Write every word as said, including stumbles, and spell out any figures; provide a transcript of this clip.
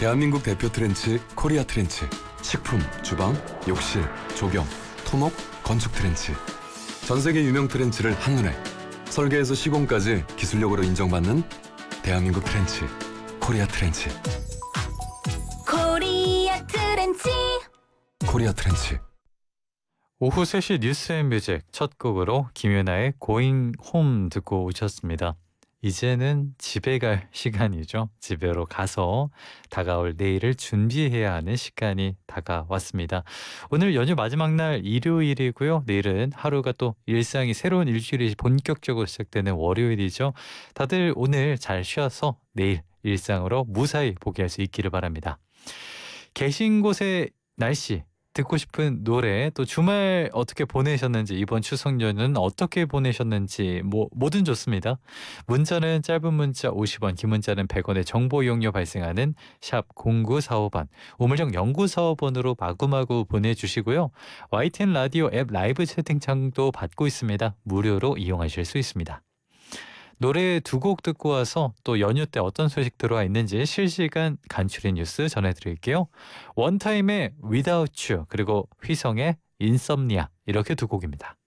대한민국 대표 트렌치 코리아 트렌치. 식품, 주방, 욕실, 조경, 토목, 건축 트렌치. 전 세계 유명 트렌치를 한눈에. 설계에서 시공까지 기술력으로 인정받는 대한민국 트렌치 코리아 트렌치. 코리아 트렌치. 코리아 트렌치. 오후 세 시 뉴스 앤 뮤직 첫 곡으로 김연아의 Going Home 듣고 오셨습니다. 이제는 집에 갈 시간이죠. 집으로 가서 다가올 내일을 준비해야 하는 시간이 다가왔습니다. 오늘 연휴 마지막 날 일요일이고요. 내일은 하루가 또 일상이 새로운 일주일이 본격적으로 시작되는 월요일이죠. 다들 오늘 잘 쉬어서 내일 일상으로 무사히 복귀할 수 있기를 바랍니다. 계신 곳의 날씨, 듣고 싶은 노래, 또 주말 어떻게 보내셨는지, 이번 추석 연휴는 어떻게 보내셨는지 뭐 뭐든 좋습니다. 문자는 짧은 문자 오십 원, 긴 문자는 백 원의 정보 이용료 발생하는 샵 공구사오 번, 우물정 영구사오 번으로 마구마구 보내주시고요. 와이티엔 라디오 앱 라이브 채팅창도 받고 있습니다. 무료로 이용하실 수 있습니다. 노래 두 곡 듣고 와서 또 연휴 때 어떤 소식 들어와 있는지 실시간 간추린 뉴스 전해드릴게요. 원타임의 Without You, 그리고 휘성의 인썸니아, 이렇게 두 곡입니다.